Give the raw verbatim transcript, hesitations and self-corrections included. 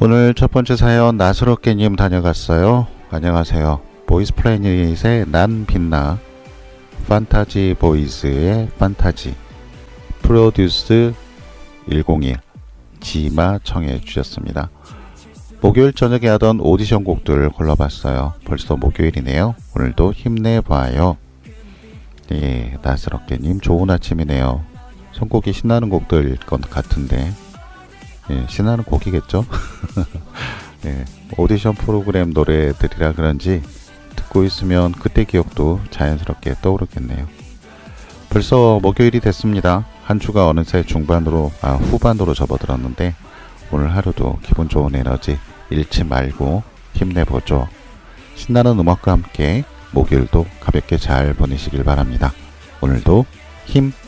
오늘 첫 번째 사연 나스럽게님 다녀갔어요. 안녕하세요. 보이스 플래닛의 난 빛나, 판타지 보이즈의 판타지, 프로듀스 백일, 지마 청해 주셨습니다. 목요일 저녁에 하던 오디션 곡들 골라봤어요. 벌써 목요일이네요. 오늘도 힘내봐요. 예, 나스럽게님 좋은 아침이네요. 선곡이 신나는 곡들일 것 같은데, 예, 신나는 곡이겠죠? 예, 오디션 프로그램 노래들이라 그런지 듣고 있으면 그때 기억도 자연스럽게 떠오르겠네요. 벌써 목요일이 됐습니다. 한 주가 어느새 중반으로, 아, 후반으로 접어들었는데 오늘 하루도 기분 좋은 에너지 잃지 말고 힘내보죠. 신나는 음악과 함께 목요일도 가볍게 잘 보내시길 바랍니다. 오늘도 힘